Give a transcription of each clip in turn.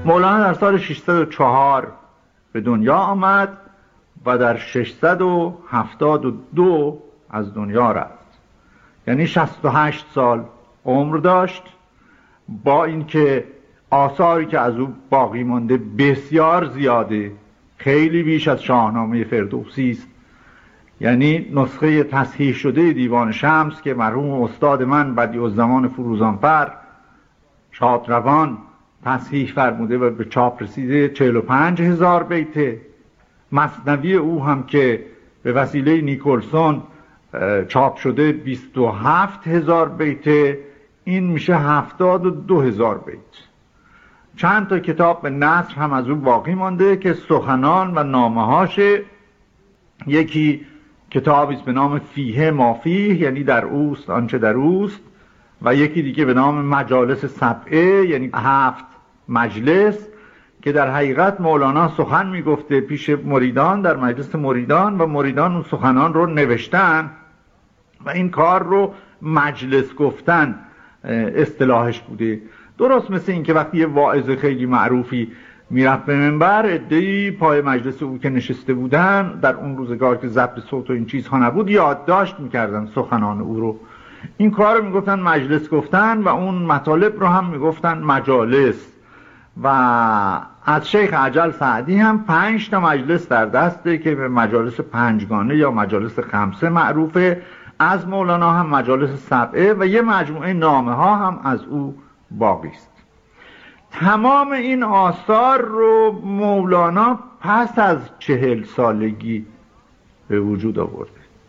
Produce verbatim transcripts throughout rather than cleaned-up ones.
مولانا در سال ششصد و چهار به دنیا آمد و در ششصد و هفتاد و دو از دنیا رفت، یعنی شصت و هشت سال عمر داشت، با اینکه آثاری که از او باقی مانده بسیار زیاده، خیلی بیش از شاهنامه فردوسی است. یعنی نسخه تصحیح شده دیوان شمس که مرحوم استاد من بدیعالزمان فروزانفر شادروان تصحیح فرموده و به چاپ رسیده چهل و پنج هزار بیته، مثنوی او هم که به وسیله نیکلسون چاپ شده بیست و هفت هزار بیته، این میشه هفتاد و دو هزار بیت. چند تا کتاب به نثر هم از او باقی مانده که سخنان و نامه هاشه. یکی کتابی است به نام فیه مافیه، یعنی در اوست آنچه در اوست، و یکی دیگه به نام مجالس سبعه، یعنی هفت مجلس، که در حقیقت مولانا سخن میگفته پیش مریدان در مجلس مریدان و مریدان اون سخنان رو نوشتن و این کار رو مجلس گفتن اصطلاحش بوده. درست مثل این که وقتی یه واعظ خیلی معروفی میرفت به منبر، عده‌ای پای مجلس او که نشسته بودن در اون روزگار که ضبط صوت و این چیزها نبود یادداشت میکردن سخنان او رو. این کار رو میگفتن مجلس گفتن و اون مطالب رو هم میگفتن مجالس. و از شیخ عجل سعدی هم پنج تا مجلس در دسته که به مجالس پنجگانه یا مجالس خمسه معروفه، از مولانا هم مجالس سبعه و یه مجموعه نامه ها هم از او باقی است. تمام این آثار رو مولانا پس از چهل سالگی به وجود آورده.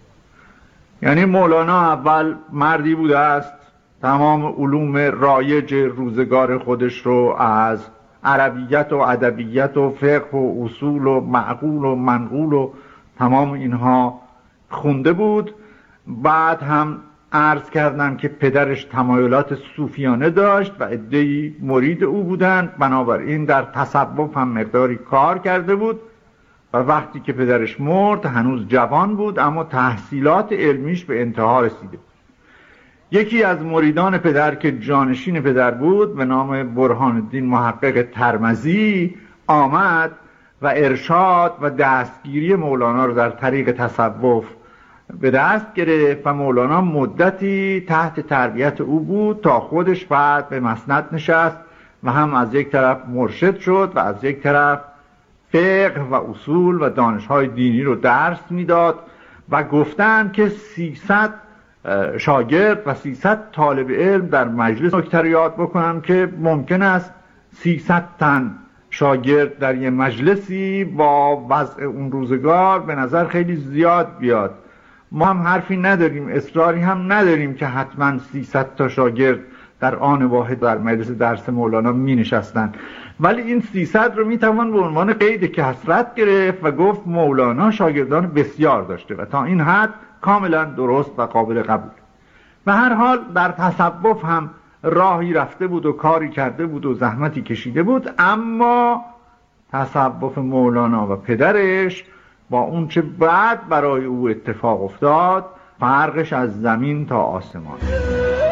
یعنی مولانا اول مردی بوده است تمام علوم رایج روزگار خودش رو از عربیت و ادبیت و فقه و اصول و معقول و منقول و تمام اینها خونده بود. بعد هم عرض کردم که پدرش تمایلات صوفیانه داشت و عده‌ای مرید او بودند، بنابراین در تصوف هم مقداری کار کرده بود و وقتی که پدرش مرد هنوز جوان بود اما تحصیلات علمیش به انتها رسیده. یکی از مریدان پدر که جانشین پدر بود به نام برهان الدین محقق ترمذی آمد و ارشاد و دستگیری مولانا رو در طریق تصوف به دست گرفت و مولانا مدتی تحت تربیت او بود تا خودش بعد به مسند نشست و هم از یک طرف مرشد شد و از یک طرف فقه و اصول و دانش‌های دینی رو درس میداد و گفتند که سیصد شاگرد و سیصد طالب علم در مجلس. نکته رو یاد بکنم که ممکن است سیصد تن شاگرد در یه مجلسی با وضع اون روزگار به نظر خیلی زیاد بیاد. ما هم حرفی نداریم، اصراری هم نداریم که حتما سیصد تا شاگرد در آن واحد در مجلس درس مولانا می نشستن، ولی این سیصد رو می توان به عنوان قید کثرت گرفت و گفت مولانا شاگردان بسیار داشته و تا این حد کاملا درست و قابل قبول. به هر حال در تصوف هم راهی رفته بود و کاری کرده بود و زحمتی کشیده بود، اما تصوف مولانا و پدرش با اون چه بعد برای او اتفاق افتاد فرقش از زمین تا آسمان.